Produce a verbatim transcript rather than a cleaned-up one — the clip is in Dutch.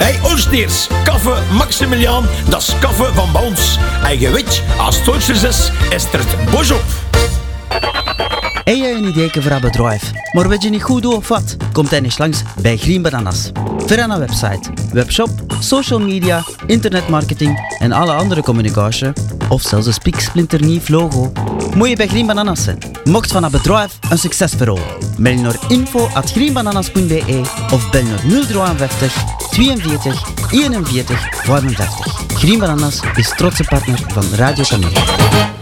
Bij Oosters, kaffe Maximilian, dat is kaffe van bij ons. En je weet, als het Oosters is, is er het bos op. Heb je een idee voor een bedrijf, maar weet je niet goed hoe of wat? Kom dan eens langs bij Green Bananas. Voor een website, webshop, social media, internetmarketing en alle andere communicatie, of zelfs een spiksplinternieuw logo, moet je bij Green Bananas zijn. Mocht van een bedrijf een succesverhaal. Mail naar info at greenbananas punt b e of bel naar nul vijfenvijftig tweeënveertig eenenveertig vijfenvijftig. Green Bananas is trotse partner van Radio Camille.